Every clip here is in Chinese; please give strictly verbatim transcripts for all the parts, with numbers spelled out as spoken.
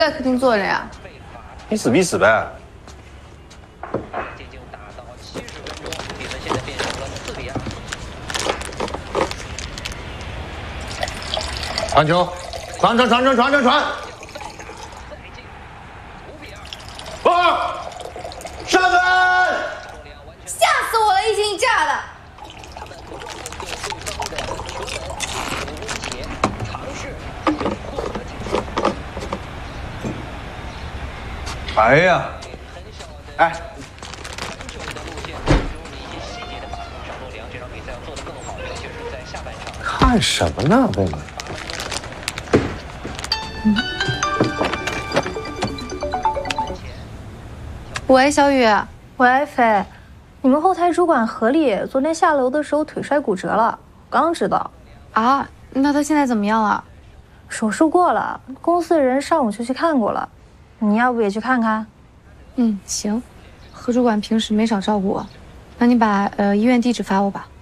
在客厅坐着呀。 你死必死呗。传球，传传传传传传传！啊！上分！ 吓死我了，一惊一乍的。 哎呀，哎，看什么呢，妹妹？ 嗯。喂，小雨。 喂，飞，你们后台主管何丽昨天下楼的时候腿摔骨折了，刚知道。 啊，那她现在怎么样了？ 手术过了，公司的人上午就去看过了。 你要不也去看看？ 嗯，行。何主管平时没少照顾我，那你把呃医院地址发我吧。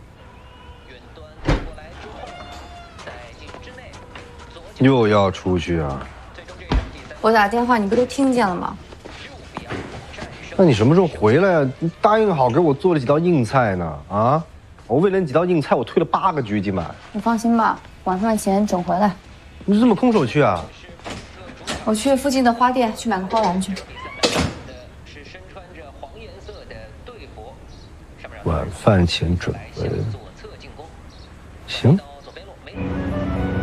又要出去啊？ 我打电话你不都听见了吗？ 那你什么时候回来啊？你答应好给我做了几道硬菜呢？啊，我为了那几道硬菜，我推了八个狙击满。 你放心吧，晚上的钱整回来。 你就这么空手去啊？ 我去附近的花店去买个花篮去。 晚饭前准备。行。